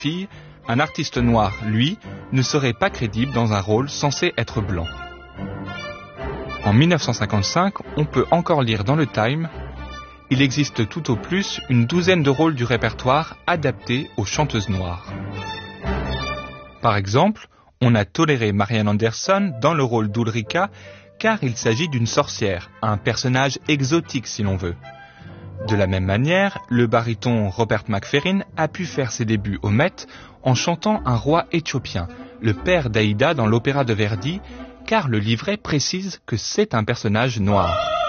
fille, un artiste noir, lui, ne serait pas crédible dans un rôle censé être blanc. En 1955, on peut encore lire dans le Time « Il existe tout au plus une douzaine de rôles du répertoire adaptés aux chanteuses noires. » Par exemple, on a toléré Marian Anderson dans le rôle d'Ulrika car il s'agit d'une sorcière, un personnage exotique si l'on veut. De la même manière, le baryton Robert McFerrin a pu faire ses débuts au Met en chantant un roi éthiopien, le père d'Aïda dans l'opéra de Verdi, car le livret précise que c'est un personnage noir.